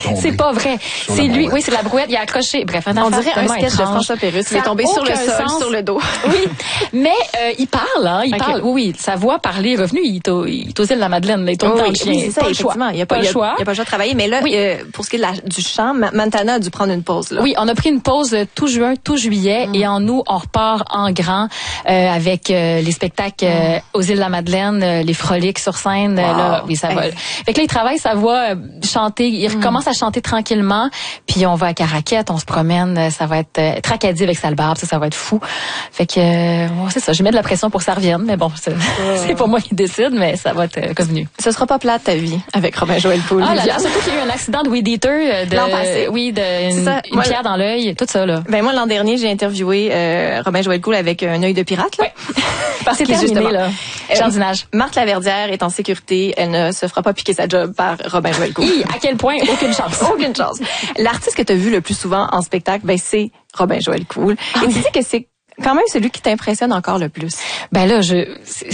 C'est pas vrai. C'est lui. Oui, c'est la brouette. Il a accroché. Bref, on dirait un sketch de François Pérusse. Il est tombé sur le sol, sur le dos. Oui. Mais il parle, hein. Il parle. Oui, sa voix parler est revenue. Il est aux îles de la Madeleine. Il est dans le chien. C'est ça, effectivement. Il n'y a pas le choix. Il n'y a pas le choix de travailler. Mais là, pour ce qui est du chant, Montana a dû prendre une pause. Là. Oui, on a pris une pause tout juin, tout juillet. Et en août, on repart en grand avec les spectacles aux îles de la Madeleine, les froliques sur scène. Là, oui, ça va. Fait que là, il travaille sa voix, chanter. Il recommence à chanter tranquillement. Puis on va à Caraquette, on se promène. Ça va être Tracadie avec Salbarbe. Ça va être fou. Fait que c'est ça. Je mets de la pression pour que ça revienne. Mais bon, c'est pas moi qui décide, mais ça va être convenu. Ce sera pas plate ta vie avec Robin Joël Poul. Ah là là, surtout qu'il y a eu un accident de Weed Eater l'an passé. Oui, une pierre dans l'œil, tout ça là. Ben moi l'an dernier, j'ai interviewé Robin Joël Poul avec un œil de pirate là. Ouais. Parce que justement là. Jardinage. Marthe Laverdière est en sécurité, elle ne se fera pas piquer sa job par Robin Joël Poul. À quel point aucune chance. Aucune chance. L'artiste que tu as vu le plus souvent en spectacle, ben c'est Robin Joël Poul. Et tu dis que c'est quand même celui qui t'impressionne encore le plus. Ben là, si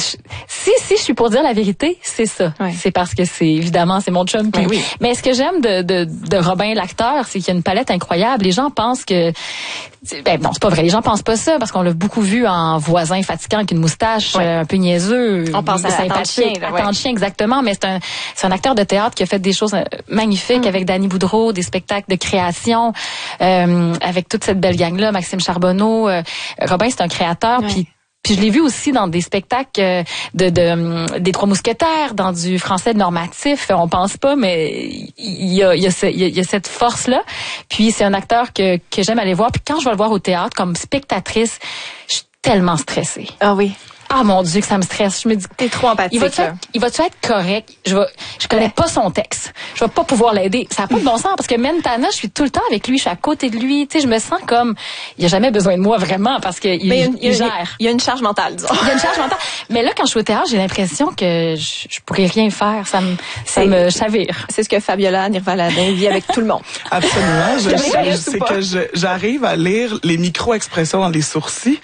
je suis pour dire la vérité, c'est ça. Ouais. C'est parce que évidemment, c'est mon chum. Puis, oui. Mais ce que j'aime de Robin l'acteur, c'est qu'il y a une palette incroyable. Les gens pensent que, non, c'est pas vrai. Les gens pensent pas ça parce qu'on l'a beaucoup vu en voisin fatigant avec une moustache un peu niaiseux. On pense à Attends de chien. Attends de chien, exactement. Mais c'est un acteur de théâtre qui a fait des choses magnifiques avec Danny Boudreau, des spectacles de création, avec toute cette belle gang-là, Maxime Charbonneau. Robin, c'est un créateur, puis je l'ai vu aussi dans des spectacles des Trois Mousquetaires, dans du français normatif. On pense pas, mais il y a cette force-là. Puis c'est un acteur que j'aime aller voir. Puis quand je vais le voir au théâtre comme spectatrice, je suis tellement stressée. Ah oui. Ah mon Dieu, que ça me stresse. Je me dis, t'es trop empathique. Il va-tu être correct? Je connais pas son texte. Je vais pas pouvoir l'aider. Ça n'a pas de bon sens parce que Montana, je suis tout le temps avec lui, je suis à côté de lui. Tu sais, je me sens comme, il a jamais besoin de moi vraiment parce que il gère. Il y a une charge mentale, disons. Il y a une charge mentale. Mais là, quand je suis au théâtre, j'ai l'impression que je pourrais rien faire. Ça me chavire. C'est ce que Fabiola Nirvaladin vit avec tout le monde. Absolument. C'est que j'arrive à lire les micro-expressions dans les sourcils.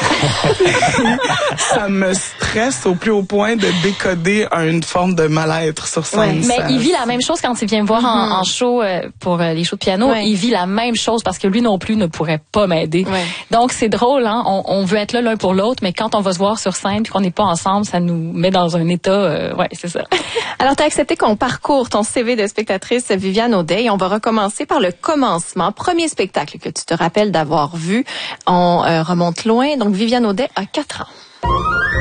Ça me stresse au plus haut point de décoder une forme de mal-être sur scène. Mais il vit la même chose quand il vient me voir en show pour les shows de piano. Il vit la même chose parce que lui non plus ne pourrait pas m'aider. Donc c'est drôle, hein. On veut être là l'un pour l'autre, mais quand on va se voir sur scène puis qu'on n'est pas ensemble, ça nous met dans un état. C'est ça. Alors t'as accepté qu'on parcourt ton CV de spectatrice Viviane Audet et on va recommencer par le commencement. Premier spectacle que tu te rappelles d'avoir vu. On remonte loin. Donc Viviane Audet a 4 ans.